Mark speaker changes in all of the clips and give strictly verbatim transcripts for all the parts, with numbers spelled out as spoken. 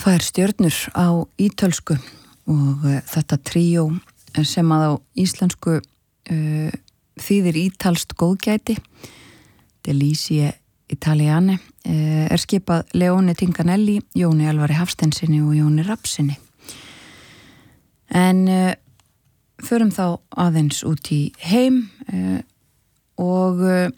Speaker 1: Tvær stjörnur á ítölsku og uh, þetta tríó sem að á íslensku uh, þýðir ítalst góðgæti, Delizie Italiane, uh, er skipað Leone Tinganelli, Jóni Elvari Hafsteinsinni og Jóni Rapsinni. En uh, förum þá aðeins út í heim uh, og uh,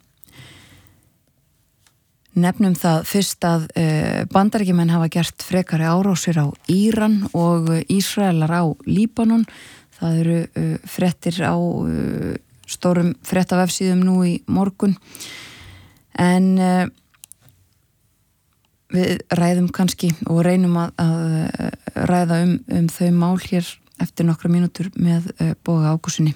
Speaker 1: nefnum það fyrst að uh, Bandaríkjamenn hafa gert frekari árásir á Íran og uh, Ísraelar á Líbanon. Það eru uh, fréttir á uh, stórum fréttavefsíðum nú í morgun. En uh, við ræðum kannski og reynum að, að ræða um, um þau mál hér eftir nokkra mínútur með uh, Boga Ágússyni.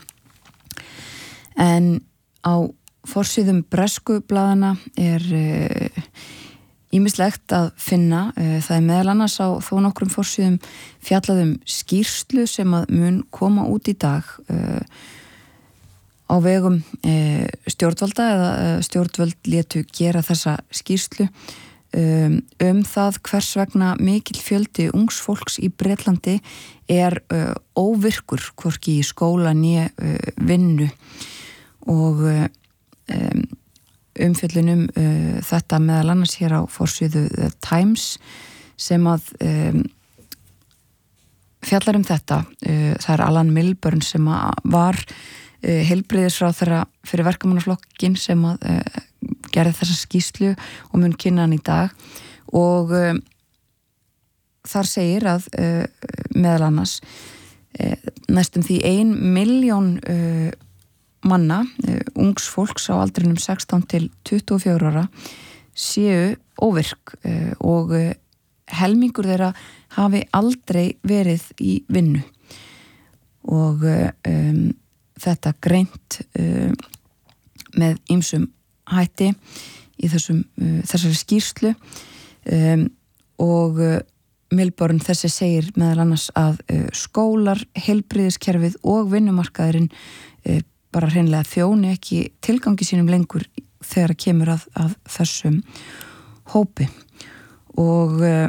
Speaker 1: En á forsíðum bresku blaðana er ýmislegt uh, að finna. Uh, það er meðal annars á þó nokkrum forsíðum fjallaðum skýrslu sem að mun koma út í dag uh, á vegum uh, stjórnvalda eða uh, stjórnvöld létu gera þessa skýrslu um, um það hvers vegna mikill fjöldi ungs fólks í Bretlandi er uh, óvirkur hvorki í skóla né uh, vinnu og uh, Um, umfjöllunum uh, þetta meðal annars hér á forsíðu The Times sem að um, fjallar um þetta. Uh, það er Alan Milburn sem að var uh, heilbrigðisráðherra fyrir verkamannaflokkin sem að uh, gerði þessa skýrslu og mun kynna hann í dag og uh, þar segir að uh, meðal annars uh, næstum því ein milljón uh, manna, uh, ungs fólks á aldrinum sextán til tuttugu og fjögurra ára séu óvirk uh, og uh, helmingur þeirra hafi aldrei verið í vinnu og uh, um, þetta greint uh, með ýmsum hætti í þessum, uh, þessari skýrslu um, og uh, Milburn þessi segir meðal annars að uh, skólar, heilbrigðiskerfið og vinnumarkaðurinn uh, bara hreinlega þjóni ekki tilgangi sínum lengur þegar kemur að, að þessum hópi og uh,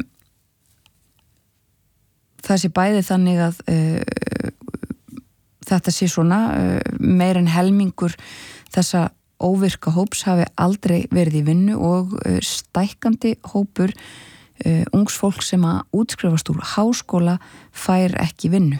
Speaker 1: það sé bæði þannig að uh, þetta sé svona uh, meir en helmingur þessa óvirka hóps hafi aldrei verið í vinnu og uh, stækkandi hópur uh, ungs fólk sem að útskrifast úr háskóla fær ekki vinnu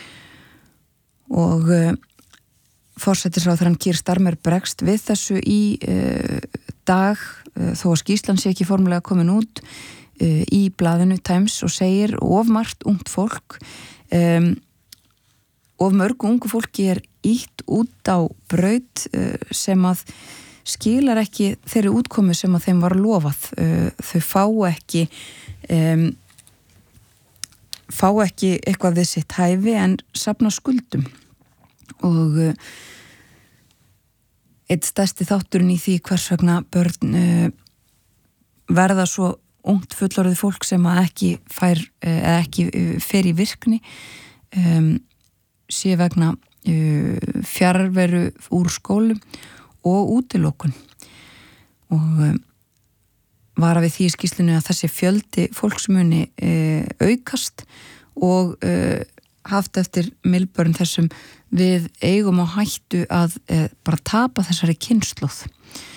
Speaker 1: og uh, forsætisráðherrann Keir Starmer bregst við þessu í uh, dag uh, þó að skýrslan sé ekki formulega komin út uh, í blaðinu Times og segir of margt ungt fólk um, of mörgu ungu fólki er ítt út á braut uh, sem að skilar ekki þeirri útkomu sem að þeim var lofað. Uh, þau fá ekki um, fá ekki eitthvað við sitt hæfi en safna skuldum og uh, eitt stærsti þátturinn í því hvers vegna börn uh, verða svo ungt fullorðið fólk sem að ekki fær eða uh, ekki uh, fer í virkni um, sé vegna uh, fjarveru úr skólum og útilokun og uh, vara við því í skýrslunni að þessi fjöldi fólksmuni uh, aukast og uh, haft eftir Milburn þessum við eigum á hættu að e, bara tapa þessari kynslóð